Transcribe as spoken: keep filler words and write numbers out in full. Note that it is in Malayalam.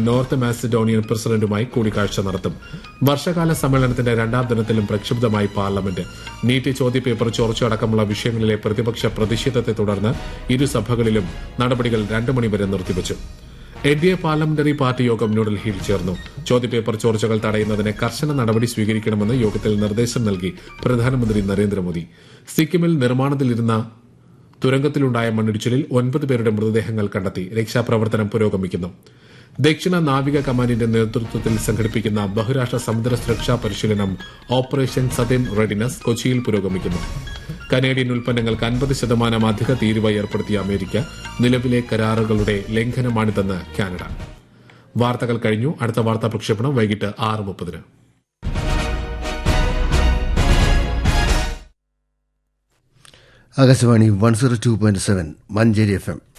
നോർത്ത് മാസിഡോണിയൻ പ്രസിഡന്റുമായി കൂടിക്കാഴ്ച നടത്തും. വർഷകാല സമ്മേളനത്തിന്റെ രണ്ടാം ദിനത്തിലും പ്രക്ഷുബ്ധമായി പാർലമെന്റ്. നീറ്റ് ചോദ്യപേപ്പർ ചോർച്ചയടക്കമുള്ള വിഷയങ്ങളിലെ പ്രതിപക്ഷ പ്രതിഷേധത്തെ തുടർന്ന് ഇരുസഭകളിലും നടപടികൾ രണ്ടു മണിവരെ നിർത്തിവച്ചു. N D A parliamentary party യോഗം ന്യൂഡൽഹിയിൽ ചേർന്നു. ചോദ്യപേപ്പർ ചോർച്ചകൾ തടയുന്നതിന് കർശന നടപടി സ്വീകരിക്കണമെന്ന് യോഗത്തിൽ നിർദ്ദേശം നൽകി പ്രധാനമന്ത്രി നരേന്ദ്രമോദി. സിക്കിമിൽ നിർമ്മാണത്തിലിരുന്ന തുരങ്കത്തിലുണ്ടായ മണ്ണിടിച്ചിലിൽ ഒൻപത് പേരുടെ മൃതദേഹങ്ങൾ കണ്ടെത്തി. രക്ഷാപ്രവർത്തനം പുരോഗമിക്കുന്നു. ദക്ഷിണ നാവിക കമാൻഡിന്റെ നേതൃത്വത്തിൽ സംഘടിപ്പിക്കുന്ന ബഹുരാഷ്ട്ര സമുദ്ര സുരക്ഷാ പരിശീലനം ഓപ്പറേഷൻ സതേൺ റെഡിനസ് കൊച്ചിയിൽ പുരോഗമിക്കുന്നു. കനേഡിയൻ ഉൽപ്പന്നങ്ങൾക്ക് അൻപത് ശതമാനം അധിക തീരുവ ഏർപ്പെടുത്തിയ അമേരിക്ക. നിലവിലെ കരാറുകളുടെ ലംഘനമാണിതെന്ന് കാനഡ. വാർത്തകൾ കഴിഞ്ഞു. അടുത്ത വാർത്താ പ്രക്ഷേപണം വൈകിട്ട് ആറ് മുപ്പതിന്. Akashvani one zero two point seven Manjeri F M.